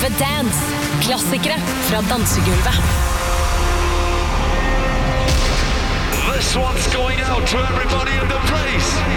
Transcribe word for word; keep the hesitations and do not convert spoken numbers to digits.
The Dance. Klassikere fra dansegulvet. This one's going out to everybody in the place.